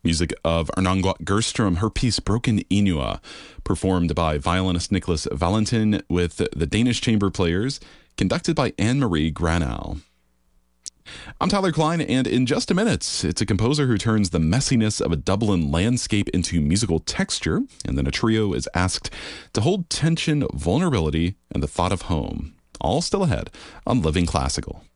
Music of Arnangwat Gerstrom, her piece Broken Inua, performed by violinist Nicholas Valentin with the Danish Chamber Players, conducted by Anne-Marie Granal. I'm Tyler Klein, and in just a minute, it's a composer who turns the messiness of a Dublin landscape into musical texture, and then a trio is asked to hold tension, vulnerability, and the thought of home. All still ahead on Living Classical.